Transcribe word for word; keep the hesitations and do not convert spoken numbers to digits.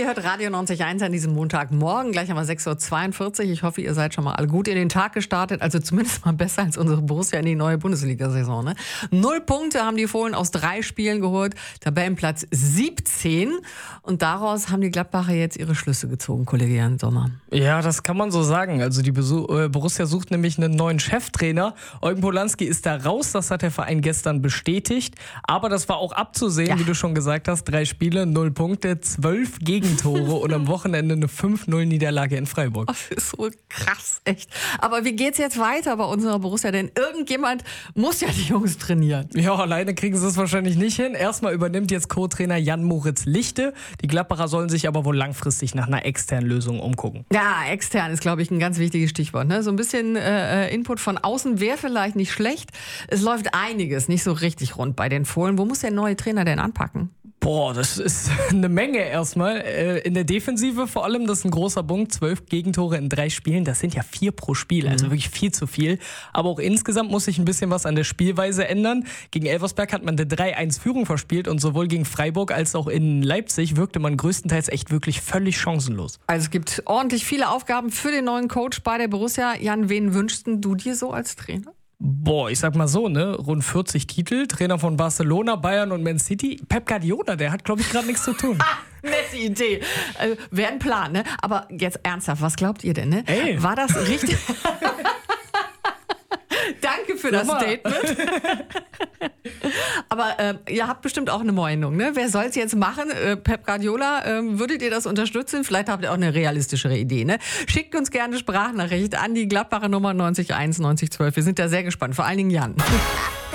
Ihr hört Radio neunzig Komma eins an diesem Montagmorgen. Gleich haben wir sechs Uhr zweiundvierzig. Ich hoffe, ihr seid schon mal alle gut in den Tag gestartet. Also zumindest mal besser als unsere Borussia in die neue Bundesliga-Saison. Ne? Null Punkte haben die Fohlen aus drei Spielen geholt. Tabellenplatz siebzehn. Und daraus haben die Gladbacher jetzt ihre Schlüsse gezogen, Kollege Jan Sommer. Ja, das kann man so sagen. Also die Besu- äh, Borussia sucht nämlich einen neuen Cheftrainer. Eugen Polanski ist da raus. Das hat der Verein gestern bestätigt. Aber das war auch abzusehen, ja. Wie du schon gesagt hast. Drei Spiele, null Punkte, zwölf Gegentore und am Wochenende eine fünf null Niederlage in Freiburg. Das ist so krass, echt. Aber wie geht's jetzt weiter bei unserer Borussia? Denn irgendjemand muss ja die Jungs trainieren. Ja, alleine kriegen sie es wahrscheinlich nicht hin. Erstmal übernimmt jetzt Co-Trainer Jan-Moritz Lichte. Die Gladbacher sollen sich aber wohl langfristig nach einer externen Lösung umgucken. Ja, extern ist, glaube ich, ein ganz wichtiges Stichwort. Ne? So ein bisschen äh, Input von außen wäre vielleicht nicht schlecht. Es läuft einiges nicht so richtig rund bei den Fohlen. Wo muss der neue Trainer denn anpacken? Boah, das ist eine Menge erstmal. In der Defensive vor allem, das ist ein großer Punkt. Zwölf Gegentore in drei Spielen, das sind ja vier pro Spiel, also wirklich viel zu viel. Aber auch insgesamt muss sich ein bisschen was an der Spielweise ändern. Gegen Elversberg hat man eine drei eins Führung verspielt und sowohl gegen Freiburg als auch in Leipzig wirkte man größtenteils echt wirklich völlig chancenlos. Also es gibt ordentlich viele Aufgaben für den neuen Coach bei der Borussia. Jan, wen wünschst du dir so als Trainer? Boah, ich sag mal so, ne, rund vierzig Titel, Trainer von Barcelona, Bayern und Man City. Pep Guardiola, der hat, glaube ich, gerade nichts zu tun. Nette Idee. Also, wäre ein Plan, ne? Aber jetzt ernsthaft, was glaubt ihr denn, ne? Ey. War das richtig? Danke für das Statement. Aber äh, ihr habt bestimmt auch eine Meinung, ne? Wer soll es jetzt machen? Äh, Pep Guardiola, äh, würdet ihr das unterstützen? Vielleicht habt ihr auch eine realistischere Idee, ne? Schickt uns gerne eine Sprachnachricht an die Gladbacher Nummer neunzig eins neunzig zwölf. Wir sind da sehr gespannt, vor allen Dingen Jan.